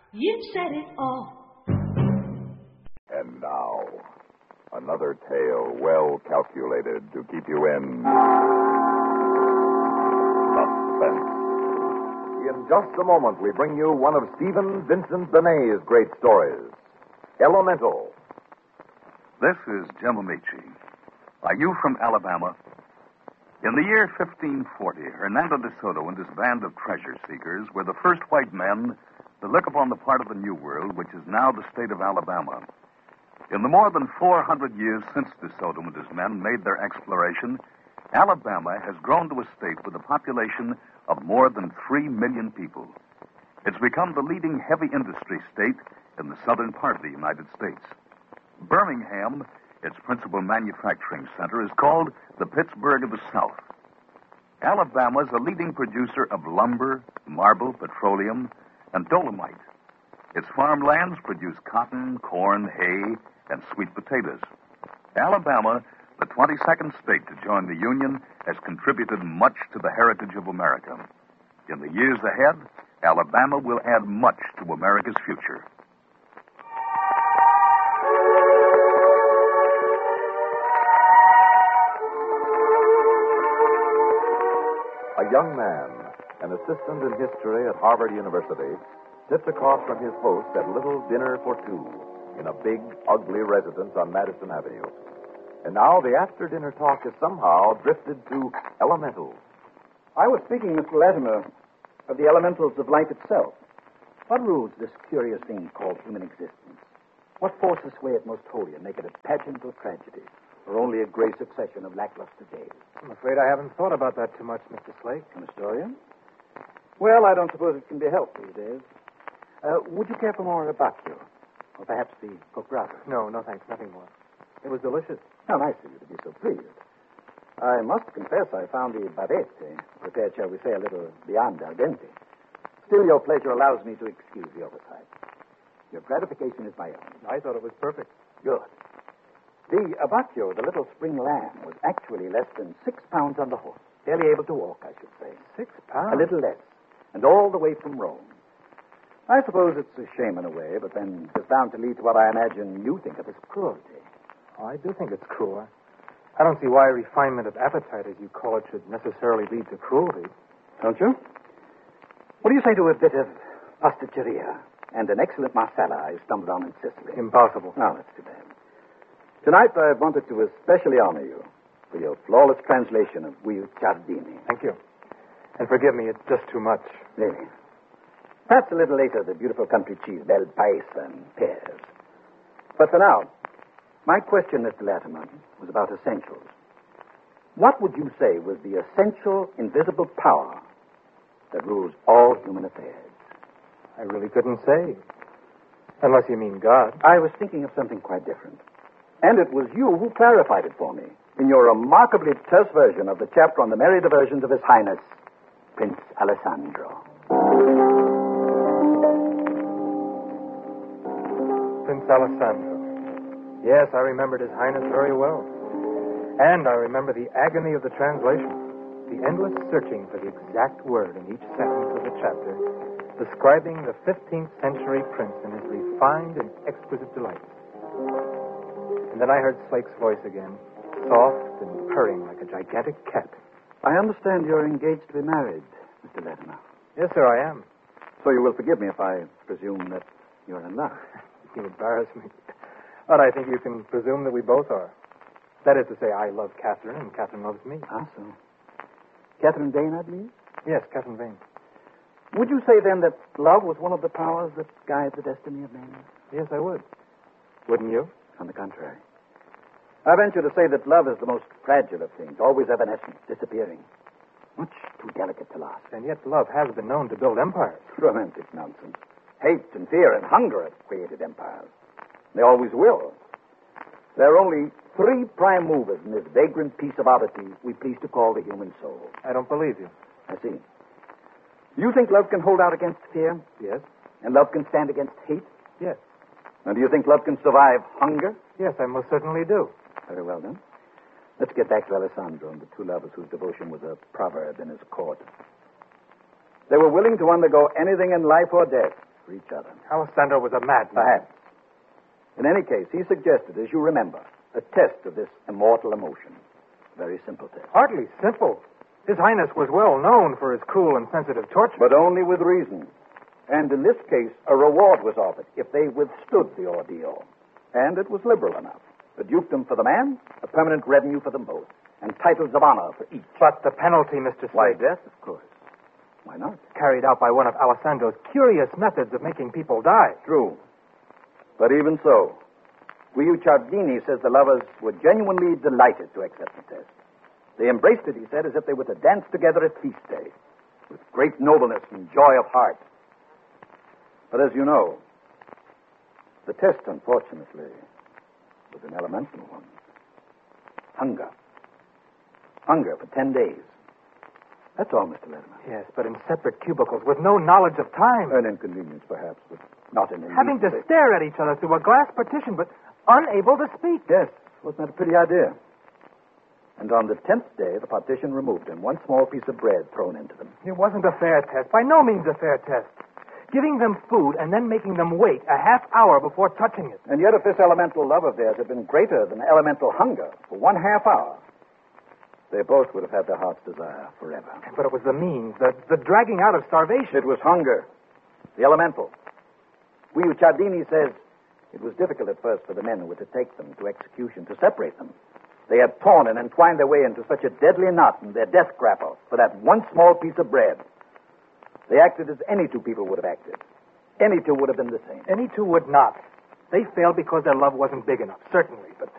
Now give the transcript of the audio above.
You've said it all. And now, another tale well calculated to keep you in suspense. In just a moment, we bring you one of Stephen Vincent Benet's great stories, Elemental. This is Jim Amici. Are you from Alabama? In the year 1540, Hernando de Soto and his band of treasure seekers were the first white men to look upon the part of the New World which is now the state of Alabama. In the more than 400 years since de Soto and his men made their exploration, Alabama has grown to a state with a population of more than 3 million people. It's become the leading heavy industry state in the southern part of the United States. Birmingham, its principal manufacturing center, is called the Pittsburgh of the South. Alabama is a leading producer of lumber, marble, petroleum, and dolomite. Its farmlands produce cotton, corn, hay, and sweet potatoes. Alabama, the 22nd state to join the Union, has contributed much to the heritage of America. In the years ahead, Alabama will add much to America's future. A young man, an assistant in history at Harvard University, sits across from his host at a little dinner for two in a big, ugly residence on Madison Avenue. And now the after-dinner talk has somehow drifted to elementals. I was speaking, Mr. Latimer, of the elementals of life itself. What rules this curious thing called human existence? What forces sway it most wholly and make it a pageant or tragedy, or only a gray succession of lackluster days? I'm afraid I haven't thought about that too much, Mr. Slake. An historian? Well, I don't suppose it can be helped these days. Would you care for more Abacchio? Or perhaps the Cocrato? No, thanks. Nothing more. It was delicious. How nice of you to be so pleased. I must confess I found the bavette prepared, shall we say, a little beyond al dente. Still, your pleasure allows me to excuse the oversight. Your gratification is my own. I thought it was perfect. Good. The Abacchio, the little spring lamb, was actually less than 6 pounds on the horse. Barely able to walk, I should say. 6 pounds? A little less. And all the way from Rome. I suppose it's a shame in a way, but then it's bound to lead to what I imagine you think of as cruelty. Oh, I do think it's cruel. I don't see why refinement of appetite, as you call it, should necessarily lead to cruelty. Don't you? What do you say to a bit of pasticceria and an excellent marsala I stumbled on in Sicily? Impossible. No, that's too bad. Tonight I wanted to especially honor you for your flawless translation of Guido Ciardini. Thank you. And forgive me, it's just too much. Really? Perhaps a little later, the beautiful country cheese, bel paese and pears. But for now, my question, Mr. Latimer, was about essentials. What would you say was the essential, invisible power that rules all human affairs? I really couldn't say. Unless you mean God. I was thinking of something quite different. And it was you who clarified it for me in your remarkably terse version of the chapter on the merry diversions of His Highness, Prince Alessandro. Prince Alessandro. Yes, I remembered His Highness very well. And I remember the agony of the translation, the endless searching for the exact word in each sentence of the chapter, describing the 15th century prince and his refined and exquisite delights. And then I heard Slake's voice again, soft and purring like a gigantic cat. I understand you're engaged to be married, Mr. Latimer. Yes, sir, I am. So you will forgive me if I presume that you're in love. You embarrass me. But I think you can presume that we both are. That is to say, I love Catherine, and Catherine loves me. Ah, so. Catherine Vane, I believe? Yes, Catherine Vane. Would you say, then, that love was one of the powers that guide the destiny of man? Yes, I would. Wouldn't you? On the contrary. I venture to say that love is the most fragile of things, always evanescent, disappearing. Much too delicate to last. And yet love has been known to build empires. Romantic nonsense. Hate and fear and hunger have created empires. They always will. There are only 3 prime movers in this vagrant piece of oddity we please to call the human soul. I don't believe you. I see. You think love can hold out against fear? Yes. And love can stand against hate? Yes. And do you think love can survive hunger? Yes, I most certainly do. Very well, then. Let's get back to Alessandro and the 2 lovers whose devotion was a proverb in his court. They were willing to undergo anything in life or death for each other. Alessandro was a madman. Perhaps. In any case, he suggested, as you remember, a test of this immortal emotion. Very simple test. Hardly simple. His Highness was well known for his cruel and sensitive torture. But only with reason. And in this case, a reward was offered if they withstood the ordeal. And it was liberal enough. A dukedom for the man, a permanent revenue for them both, and titles of honor for each. But the penalty, Mr. Why, Slade, death, of course. Why not? carried out by one of Alessandro's curious methods of making people die. True. But even so, Guido Ciardini says the lovers were genuinely delighted to accept the test. They embraced it, he said, as if they were to dance together at feast day, with great nobleness and joy of heart. But as you know, the test, unfortunately, was an elemental one. Hunger. Hunger for 10 days. That's all, Mr. Latimer. Yes, but in separate cubicles with no knowledge of time. An inconvenience, perhaps, but not an Having to stare at each other through a glass partition, but unable to speak. Yes, wasn't that a pretty idea? And on the 10th day, the partition removed and one small piece of bread thrown into them. It wasn't a fair test. By no means a fair test. Giving them food and then making them wait a half hour before touching it. And yet if this elemental love of theirs had been greater than elemental hunger for 1 half hour, they both would have had their heart's desire forever. But it was the means, the dragging out of starvation. It was hunger, the elemental. Guido Ciardini says it was difficult at first for the men who were to take them to execution to separate them. They had torn and entwined their way into such a deadly knot in their death grapple for that one small piece of bread. They acted as any two people would have acted. Any two would have been the same. Any two would not. They failed because their love wasn't big enough, certainly. But